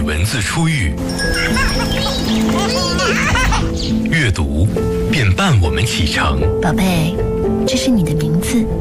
文字初遇，阅读便伴我们启程。 宝贝，这是你的名字。